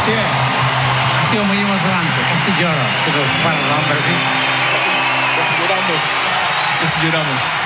Bien. Ha sido muy emocionante. Casi lloro. Pero para el hombre, sí. Lloramos. Casi lloramos.